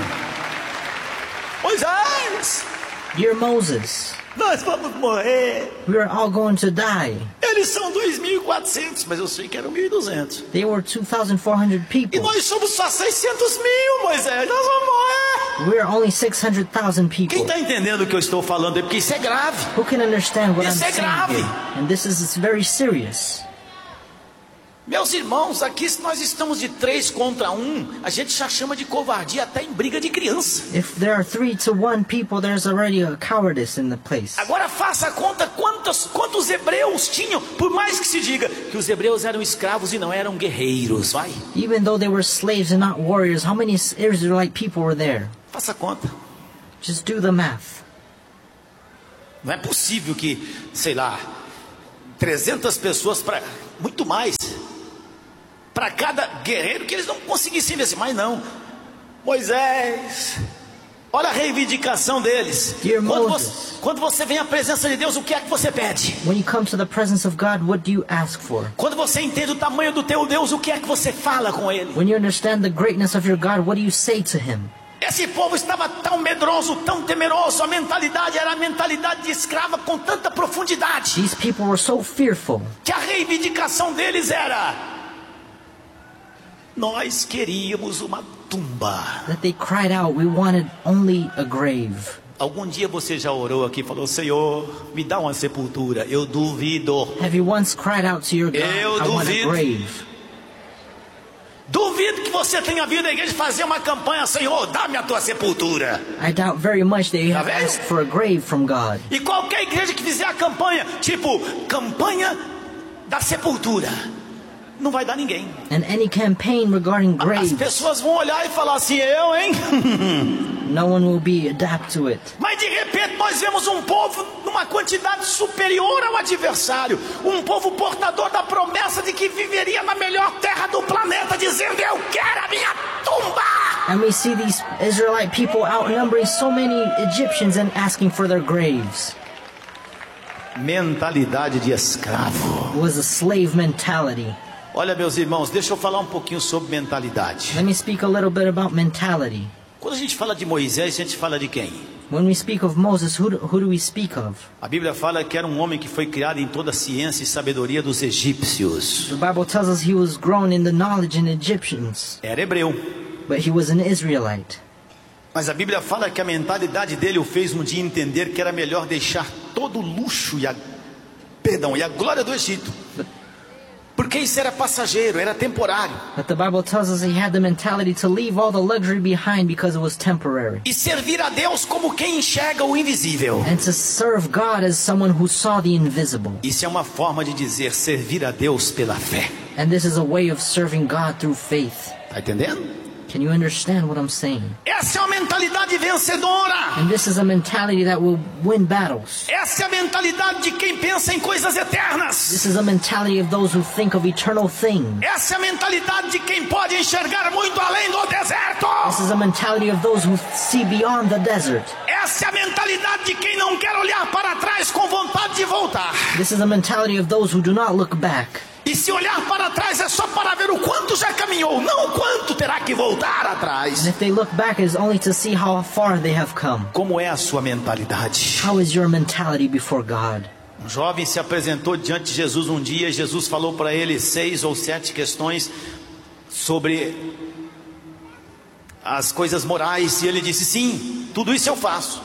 Moisés, Dear Moses, nós vamos morrer. we are all going to die. Eles são dois mil e quatrocentos, mas eu sei que eram mil e duzentos. They were two thousand four hundred E people. nós somos só seiscentos mil, Moisés. Nós vamos morrer. We are only six hundred thousand Quem people. está entendendo o que eu estou falando? É porque isso é grave. Who can understand what I'm Isso é saying grave. here? And this is it's very serious. Meus irmãos, aqui se nós estamos de três contra um, a gente já chama de covardia até em briga de criança. If there are three to one people, there's already a cowardice in the place. Agora faça a conta quantos, quantos hebreus tinham, por mais que se diga que os hebreus eram escravos e não eram guerreiros, vai. Even though they were slaves and not warriors, how many Israelite people were there? Faça a conta. Just do the math. Não é possível que, sei lá, trezentas pessoas para muito mais para cada guerreiro que eles não conseguissem vencer, mas não. Moisés, olha a reivindicação deles. Dear Quando Moses. você, quando você vem à presença de Deus, o que é que você pede? When you come to the presence of God, what do you ask for? Quando você entende o tamanho do teu Deus, o que é que você fala com ele? When you understand the greatness of your God, what do you say to Him? Esse povo estava tão medroso, tão temeroso. A mentalidade era a mentalidade de escrava com tanta profundidade, These people were so fearful que a reivindicação deles era: nós queríamos uma tumba. that they cried out, we wanted only a grave. Algum dia você já orou aqui e falou: Senhor, me dá uma sepultura? Eu duvido. Have you once cried out to your God, Eu I want a duvido. grave? Duvido que você tenha vindo à igreja fazer uma campanha: Senhor, dá-me a tua sepultura. I doubt very much that you Tá have vendo? asked for a grave from God. E qualquer igreja que fizer a campanha, tipo, campanha da sepultura, não vai dar ninguém. And any campaign regarding As graves, pessoas vão olhar e falar assim: eu, hein? no one will be adapt to it. Mas de repente nós vemos um povo numa quantidade superior ao adversário, um povo portador da promessa de que viveria na melhor terra do planeta, dizendo: eu quero a minha tumba. And we see these Israelite people outnumbering so many Egyptians and asking for their graves. Mentalidade de escravo. It was a slave mentality. Olha, meus irmãos, deixa eu falar um pouquinho sobre mentalidade. Let me speak a little bit about mentality. Quando a gente fala de Moisés, a gente fala de quem? When we speak of Moses, who do, who do we speak of? A Bíblia fala que era um homem que foi criado em toda a ciência e sabedoria dos egípcios. The Bible tells us he was grown in the knowledge in Egyptians, Era hebreu. but he was an Israelite. Mas a Bíblia fala que a mentalidade dele o fez um dia entender que era melhor deixar todo o luxo e a, perdão, e a glória do Egito, Porque isso era passageiro, era temporário. But the Bible tells us he had the mentality to leave all the luxury behind because it was temporary. E servir a Deus como quem enxerga o invisível. And to serve God as someone who saw the invisible. Isso é uma forma de dizer servir a Deus pela fé. And this is a way of serving God through faith. Tá entendendo? Can you understand what I'm saying? Essa é uma mentalidade vencedora. And this is a mentality that will win battles. Essa é a mentalidade de quem pensa em coisas eternas. This is a mentality of those who think of eternal things. Essa é a mentalidade de quem pode enxergar muito além do deserto. This is a mentality of those who see beyond the desert. Essa é a mentalidade de quem não quer olhar para trás com vontade de voltar. This is a mentality of those who do not look back. E se olhar para trás é só para ver o quanto já caminhou, não o quanto terá que voltar atrás. And if they look back, it is only to see how far they have come. Como é a sua mentalidade? How is your mentality before God? Um jovem se apresentou diante de Jesus um dia. Jesus falou para ele seis ou sete questões sobre as coisas morais. E ele disse, sim, tudo isso eu faço.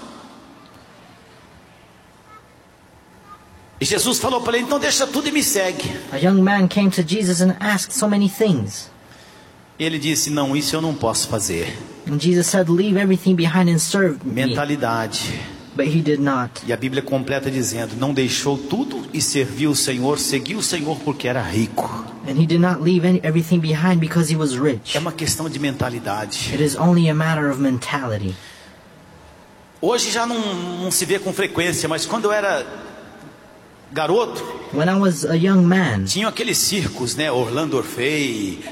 E Jesus falou para ele, então deixa tudo e me segue. A young man came to Jesus and asked so many things. Ele disse, não, isso eu não posso fazer. And Jesus said, leave everything behind and serve me. Mentalidade. But he did not. E a Bíblia completa dizendo, não deixou tudo e serviu o Senhor, seguiu o Senhor porque era rico. And he did not leave any, everything behind because he was rich. É uma questão de mentalidade. It is only a matter of mentality. Hoje já não, não se vê com frequência, mas quando eu era garoto, when I was a young man, tinham aqueles circos, né, Orlando Orfei,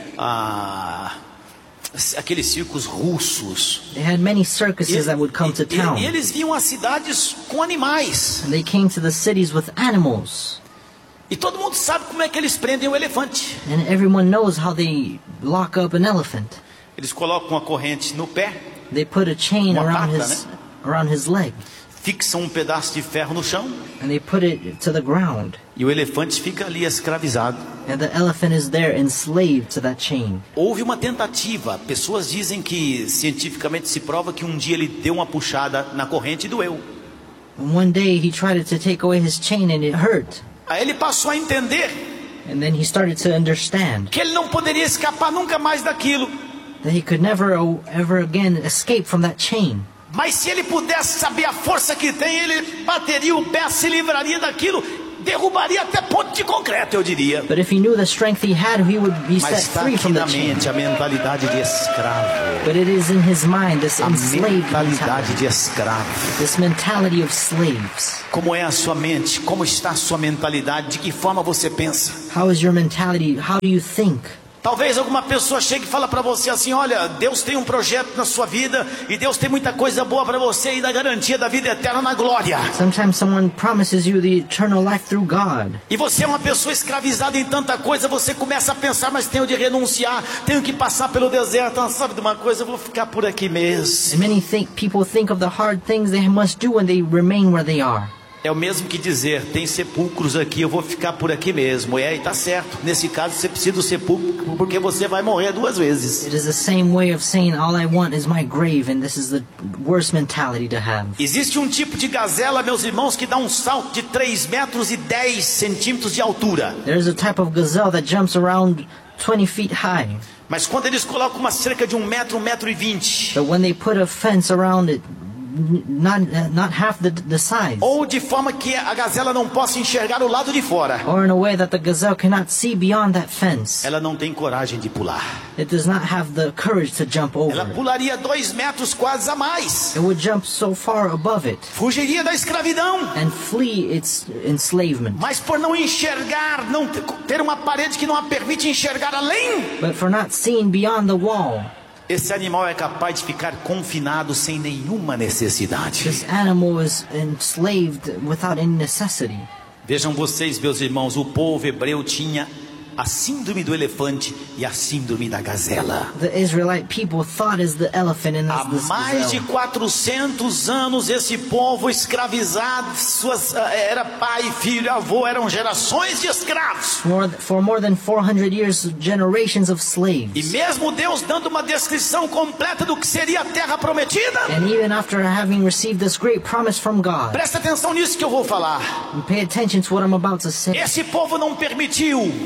ah, aqueles circos russos. They had many circuses e, that would come e, to town. E, e eles vinham às cidades com animais. And they came to the cities with animals. E todo mundo sabe como é que eles prendem o elefante. And everyone knows how they lock up an elephant. Eles colocam uma corrente no pé. They put a chain uma around pata, his né? around his leg. Fixam um pedaço de ferro no chão. And they put it to the ground. E o elefante fica ali escravizado. And the elephant is there enslaved to that chain. Houve uma tentativa. Pessoas dizem que cientificamente se prova que um dia ele deu uma puxada na corrente e doeu. And one day he tried to take away his chain and it hurt. Aí ele passou a entender. And then he started to understand. Que ele não poderia escapar nunca mais daquilo. That he could never ever again escape from that chain. Mas se ele pudesse saber a força que tem, ele bateria o pé, se livraria daquilo, derrubaria até ponte de concreto, eu diria. But if he knew the strength he had, he would be set free from the chain. Mas está aqui na mente a mentalidade de escravo. But it is in his mind this a enslaved mentalidade mentality. de escravo. This mentality of slaves. Como é a sua mente? Como está a sua mentalidade? De que forma você pensa? How is your mentality? How do you think? Talvez alguma pessoa chegue e fala para você assim, olha, Deus tem um projeto na sua vida e Deus tem muita coisa boa para você e dá garantia da vida eterna na glória. Sometimes someone promises you the eternal life through God. E você é uma pessoa escravizada em tanta coisa, você começa a pensar, mas tenho de renunciar, tenho que passar pelo deserto, sabe de uma coisa, eu vou ficar por aqui mesmo. And many think people think of the hard things they must do when they remain where they are. É o mesmo que dizer, tem sepulcros aqui, eu vou ficar por aqui mesmo. É, e tá certo. Nesse caso, você precisa do sepulcro, porque você vai morrer duas vezes. It is the same way of saying, all I want is my grave, and this is the worst mentality to have. Existe um tipo de gazela, meus irmãos, que dá um salto de três metros e dez centímetros de altura. There is a type of gazelle that jumps around twenty feet high. Mas quando eles colocam uma cerca de um metro, um metro e vinte. But when they put a fence around it, Not, uh, not half the, the size. Ou de forma que a gazela não possa enxergar o lado de fora. Or in a way that the gazelle cannot see beyond that fence. Ela não tem coragem de pular. It does not have the courage to jump over. Ela pularia dois metros quase a mais. It would jump so far above it. Fugiria da escravidão. And flee its enslavement. Mas por não enxergar, não ter uma parede que não a permite enxergar além. But for not seeing beyond the wall. Esse animal é capaz de ficar confinado sem nenhuma necessidade. This animal is enslaved without any necessity. Vejam vocês, meus irmãos, o povo hebreu tinha a síndrome do elefante e a síndrome da gazela. The Israelite people thought as the elephant and as Há the mais de gazelle. quatrocentos anos esse povo escravizado, suas, era pai, filho, avô, eram gerações de escravos. For, for more than four hundred years, generations of slaves. E mesmo Deus dando uma descrição completa do que seria a terra prometida. And even after having received this great promise from God. Presta atenção nisso que eu vou falar. And pay attention to what I'm about to say. Esse povo não permitiu. These people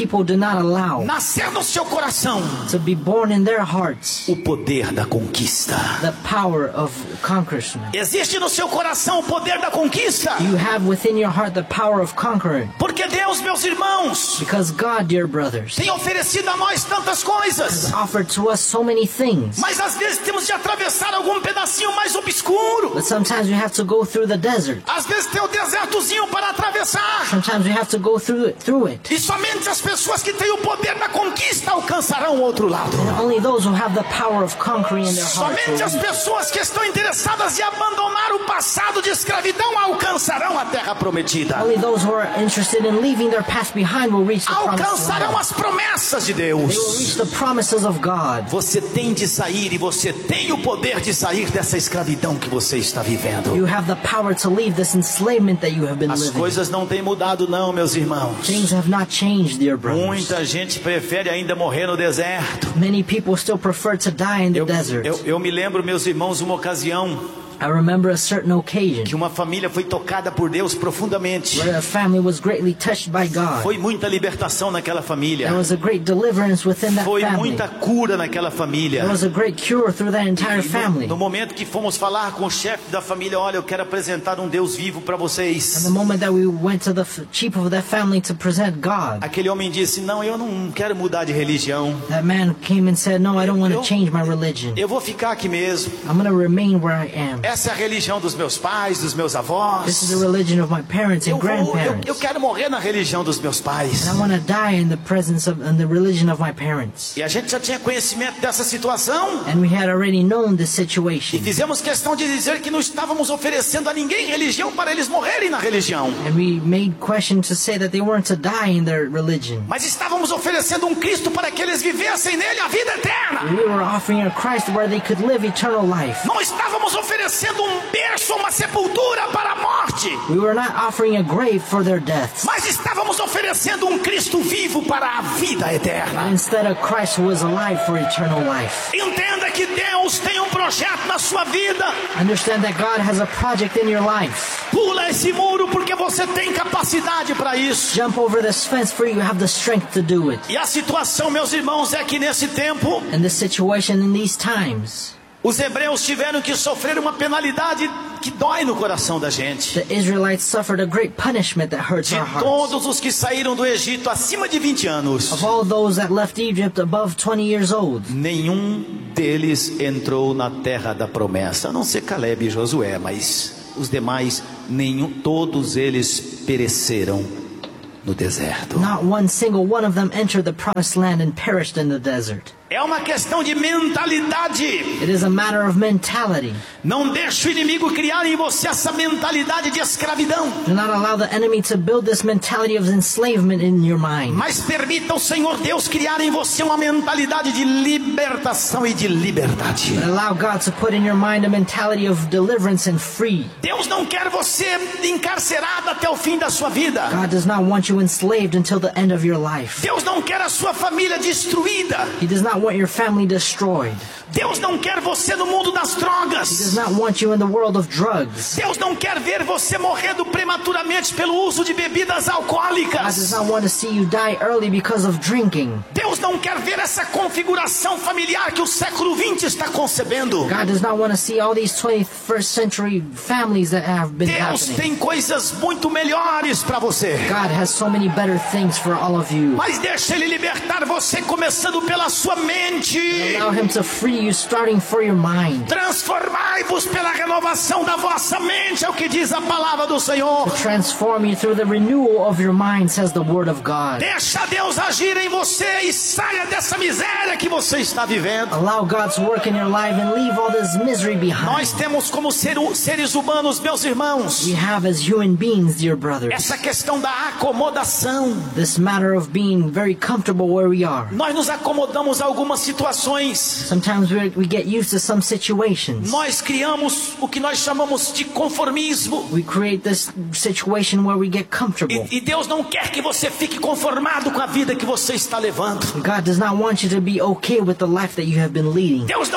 people do not allow nascer no seu coração to be born in their hearts o poder da conquista. the power of conquerment. Existe no seu coração o poder da conquista? You have within your heart the power of conquering. Porque Deus, meus irmãos, Because God, dear brothers, tem oferecido a nós tantas coisas. has offered to us so many things. Mas às vezes temos de atravessar algum pedacinho mais obscuro. But sometimes we have to go through the desert. Às vezes tem o desertozinho para atravessar. Sometimes we have to go through it, through it. E somente as pessoas que têm o poder da conquista alcançarão o outro lado. And only those who have the power of conquering in their heart will Somente as reach. pessoas que estão interessadas em abandonar o passado de escravidão alcançarão a terra prometida. Only those who are interested in leaving their past behind will reach the promised Alcançarão land. as promessas de They will Deus. reach the promises of God. Você tem de sair e você tem o poder de sair dessa escravidão que você está vivendo. You have the power to leave this enslavement that you have been As living. coisas não têm mudado não, meus irmãos. Things have not changed, dear brothers. Muita gente prefere ainda morrer no deserto. Many people still prefer to die in the Eu, desert. eu, eu me lembro, meus irmãos, uma ocasião I remember a certain occasion que uma família foi tocada por Deus profundamente. where a family was greatly touched by God. Foi muita libertação naquela família. There was a great deliverance within that Foi family. muita cura naquela família. There was a great cure through that entire E family. no, no momento que fomos falar com o chefe da família, olha, eu quero apresentar um Deus vivo para And vocês. the moment that we went to the f- chief of that family to present God, Aquele homem disse, não, eu não quero mudar de religião. that man came and said, no, I don't want Eu- to change my religion. Eu vou ficar aqui mesmo. I'm going to remain where I am. Essa é a religião dos meus pais, dos meus This avós. is the religion of my parents Eu, and vou, eu, grandparents. eu quero morrer na religião dos meus pais. And I want to die in the presence of in the religion of my parents. E a gente já tinha conhecimento dessa situação. And we had already known this E situation. fizemos questão de dizer que não estávamos oferecendo a ninguém religião para eles morrerem na religião. And we made question to say that they weren't to die in their religion. Mas estávamos oferecendo um Cristo para que eles vivessem nele a vida eterna. We were offering a Christ where they could live eternal life. Não estávamos oferecendo um berço ou uma sepultura para a morte. We were not offering a grave for their deaths. Mas estávamos oferecendo um Cristo vivo para a vida eterna. Instead, a Christ who was alive for eternal life. Entenda que Deus tem um projeto na sua vida. Understand that God has a project in your life. Pula esse muro porque você tem capacidade para isso. Jump over this fence for you have the strength to do it. E a situação, meus irmãos, é que nesse tempo And the situation in these times, os hebreus tiveram que sofrer uma penalidade que dói no coração da gente. the Israelites suffered a great punishment that hurts De our hearts. todos os que saíram do Egito acima de vinte anos, Of all those that left Egypt above twenty years old, nenhum deles entrou na terra da promessa, a não ser Caleb e Josué, mas os demais, nenhum, todos eles pereceram no deserto. not one single one of them entered the promised land and perished in the desert. É uma questão de mentalidade. It is a matter of mentality. Não deixe o inimigo criar em você essa mentalidade de escravidão. Do not allow the enemy to build this mentality of enslavement in your mind. Mas permita o Senhor Deus criar em você uma mentalidade de libertação e de liberdade. But allow God to put in your mind a mentality of deliverance and free. Deus não quer você encarcerado até o fim da sua vida. God does not want you enslaved until the end of your life. Deus não quer a sua família destruída. He does not want your family destroyed. Deus não quer você no mundo das He does drogas. not want you in the world of drugs. Deus não quer ver você morrendo prematuramente pelo uso de bebidas God does alcoólicas. not want to see you die early because of drinking. Deus não quer ver essa configuração familiar que o século vinte está concebendo. God does not want to see all these twenty-first century families that have been Deus happening. tem coisas muito melhores para você. God has so many better things for all of you. Mas deixa Ele libertar você começando pela sua mente. Allow Him to free you starting for your mind. Transformai-vos pela renovação da vossa mente, é o que diz a palavra do Senhor. To transform you through the renewal of your mind, says the Word of God. Deixa Deus agir em você e saia dessa miséria que você está vivendo. Allow God to work in your life and leave all this misery behind. Nós temos como ser, seres humanos, meus irmãos, We have as human beings, dear brothers, essa questão da acomodação. this matter of being very comfortable where we are. Nós nos acomodamos a algumas situações. Sometimes we we get used to some situations. Nós criamos o que nós chamamos de conformismo. We create this situation where we get comfortable. E, e Deus não quer que você fique conformado com a vida que você está levando. God does not want you to be okay with the life that you have been leading. Deus não quer que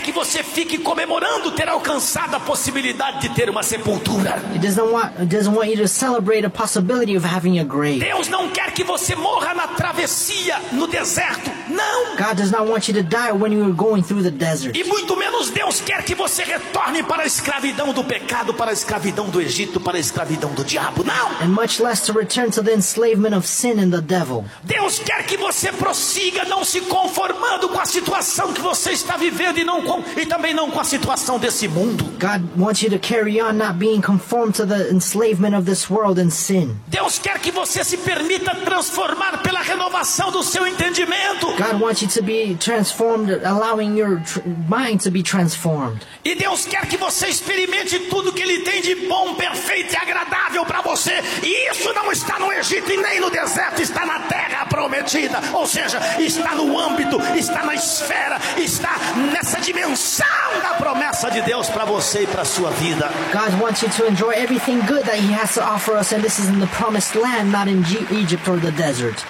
que você fique comemorando ter alcançado a possibilidade de ter uma sepultura. He doesn't want, doesn't want you to celebrate a possibility of having a grave. Deus não quer que você morra na travessia, no deserto. Não. God does not want you to die when you are going through the desert. E muito menos Deus quer que você retorne para a escravidão do pecado, para a escravidão do Egito, para a escravidão do diabo. Não. And much less to return to the enslavement of sin and the devil. Deus quer que você prossiga, não se conformando com a situação que você está vivendo e, não com, e também não com a situação desse mundo. God wants you to carry on, not being conformed to the enslavement of this world and sin. Deus quer que você se permita transformar pela renovação do seu entendimento. God wants you to be transformed, allowing your tr- mind to be transformed. E Deus quer que você experimente tudo que Ele tem de bom, perfeito e agradável para você. E isso não está no Egito e nem no deserto, está na terra prometida. Ou seja, está no âmbito, está na esfera, está nessa dimensão da promessa de Deus para você e para a sua vida. God wants you to enjoy everything good that He has to offer us, and this is in the promised land, not in G- Egypt or the desert.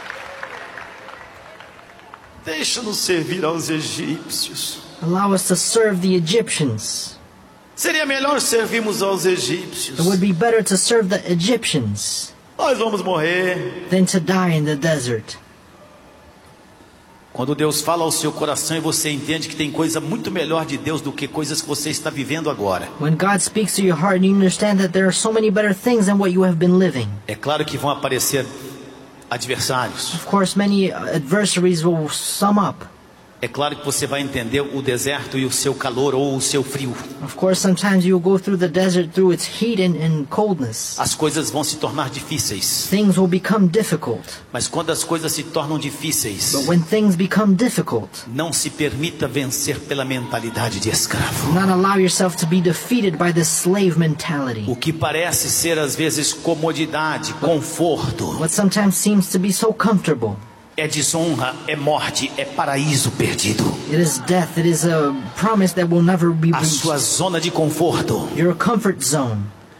Deixa-nos servir aos egípcios. Allow us to serve the Egyptians. Seria melhor servirmos aos egípcios. It would be better to serve the Egyptians Nós vamos morrer. than to die in the desert. Quando Deus fala ao seu coração e você entende que tem coisa muito melhor de Deus do que coisas que você está vivendo agora. When God speaks to your heart and you understand that there are so many better things than what you have been living. É claro que vão aparecer adversários. Of course, many adversaries will sum up. É claro que você vai entender o deserto e o seu calor ou o seu frio. Of course, sometimes you'll go through the desert through its heat and, and coldness. As coisas vão se tornar difíceis. Things will become difficult. Mas quando as coisas se tornam difíceis, But when things become difficult, não se permita vencer pela mentalidade de escravo. not allow yourself to be defeated by this slave mentality. O que parece ser às vezes comodidade, conforto, What sometimes seems to be so comfortable. é desonra, é morte, é paraíso perdido. It is death. It is a promise that will never be A sua reached. zona de conforto, Your comfort zone.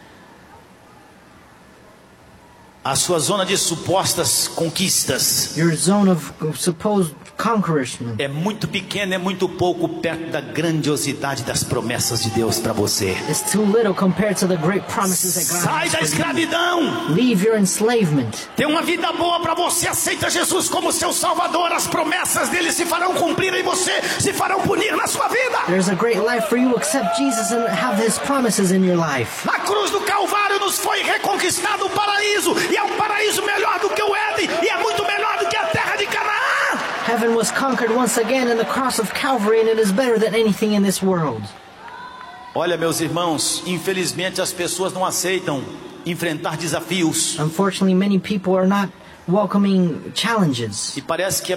a sua zona de supostas conquistas Your zone of supposed conquerment. é muito pequena, é muito pouco perto da grandiosidade das promessas de Deus para você. It's too little compared to the great promises that God Sai has da for you. escravidão. Leave your enslavement. Tem uma vida boa para você. Aceita Jesus como seu Salvador. As promessas dele se farão cumprir em você, se farão punir na sua vida. There's a great life for you. Accept Jesus and have His promises in your life. Na cruz do Calvário nos foi reconquistado o paraíso. E é um paraíso melhor do que o Éden. E é muito melhor do que a terra de Canaã. Heaven was conquered once again in the cross of Calvary, and it is better than anything in this world. Olha, meus irmãos, infelizmente as pessoas não aceitam enfrentar desafios. Unfortunately, many people are not welcoming challenges. E parece que